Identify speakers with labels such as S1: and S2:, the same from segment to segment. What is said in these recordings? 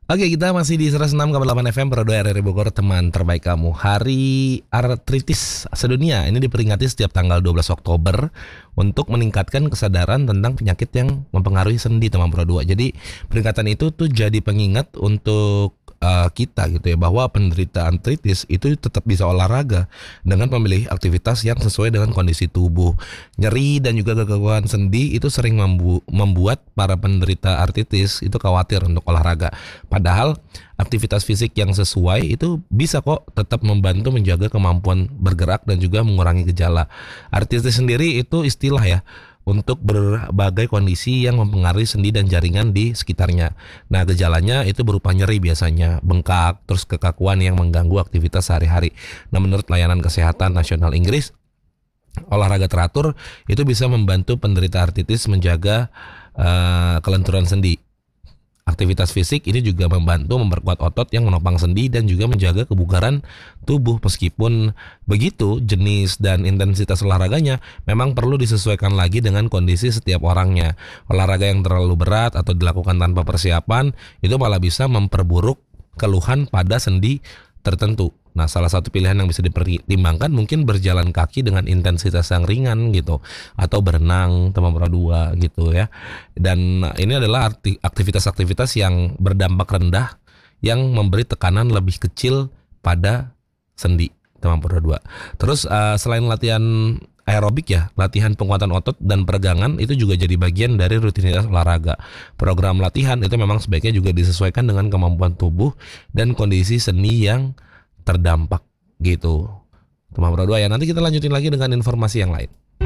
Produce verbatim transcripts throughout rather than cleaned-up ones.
S1: Oke, kita masih di seratus enam koma delapan F M Pro dua R R I Bogor, teman terbaik kamu. Hari Artritis Sedunia ini diperingati setiap tanggal dua belas Oktober untuk meningkatkan kesadaran tentang penyakit yang mempengaruhi sendi, teman Pro dua. Jadi peringatan itu tuh jadi pengingat untuk uh, kita gitu ya, bahwa penderita artritis itu tetap bisa olahraga dengan memilih aktivitas yang sesuai dengan kondisi tubuh. Nyeri dan juga gangguan sendi itu sering membu- membuat para penderita artritis itu khawatir untuk olahraga. Padahal aktivitas fisik yang sesuai itu bisa kok tetap membantu menjaga kemampuan bergerak dan juga mengurangi gejala. Artritis sendiri itu istilah ya untuk berbagai kondisi yang mempengaruhi sendi dan jaringan di sekitarnya. Nah, gejalanya itu berupa nyeri biasanya, bengkak, terus kekakuan yang mengganggu aktivitas sehari-hari. Nah, menurut Layanan Kesehatan Nasional Inggris, olahraga teratur itu bisa membantu penderita artritis menjaga uh, kelenturan sendi. Aktivitas fisik ini juga membantu memperkuat otot yang menopang sendi dan juga menjaga kebugaran tubuh. Meskipun begitu, jenis dan intensitas olahraganya memang perlu disesuaikan lagi dengan kondisi setiap orangnya. Olahraga yang terlalu berat atau dilakukan tanpa persiapan itu malah bisa memperburuk keluhan pada sendi tertentu. Nah, salah satu pilihan yang bisa dipertimbangkan mungkin berjalan kaki dengan intensitas yang ringan gitu, atau berenang, teman Pro dua gitu ya. Dan ini adalah aktivitas-aktivitas yang berdampak rendah yang memberi tekanan lebih kecil pada sendi, teman Pro dua. Terus uh, selain latihan aerobik ya, latihan penguatan otot dan peregangan itu juga jadi bagian dari rutinitas olahraga. Program latihan itu memang sebaiknya juga disesuaikan dengan kemampuan tubuh dan kondisi sendi yang terdampak gitu, teman Pro dua ya. Nanti kita lanjutin lagi dengan informasi yang lain.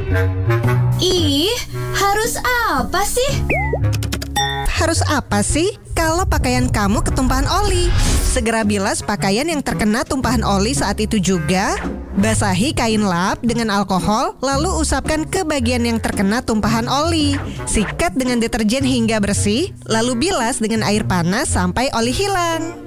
S2: Ih, harus apa sih?
S3: Harus apa sih kalau pakaian kamu ketumpahan oli? Segera bilas pakaian yang terkena tumpahan oli saat itu juga. Basahi kain lap dengan alkohol, lalu usapkan ke bagian yang terkena tumpahan oli. Sikat dengan deterjen hingga bersih, lalu bilas dengan air panas sampai oli hilang.